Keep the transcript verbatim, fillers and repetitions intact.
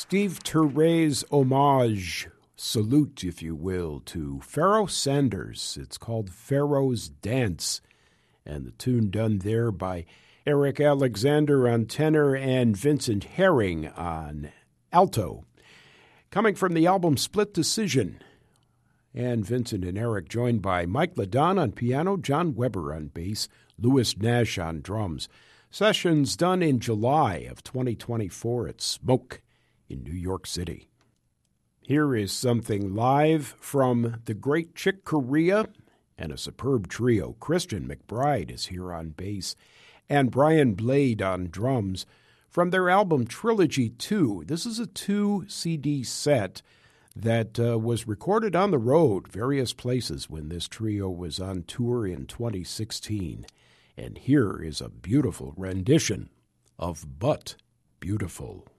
Steve Turre's homage, salute, if you will, to Pharoah Sanders. It's called Pharaoh's Dance, and the tune done there by Eric Alexander on tenor and Vincent Herring on alto. Coming from the album Split Decision, and Vincent and Eric joined by Mike LaDon on piano, John Weber on bass, Louis Nash on drums. Sessions done in July of twenty twenty-four at Smoke in New York City. Here is something live from the Great Chick Corea and a superb trio. Christian McBride is here on bass and Brian Blade on drums from their album Trilogy two. This is a two C D set that uh, was recorded on the road, various places, when this trio was on tour in twenty sixteen. And here is a beautiful rendition of But Beautiful.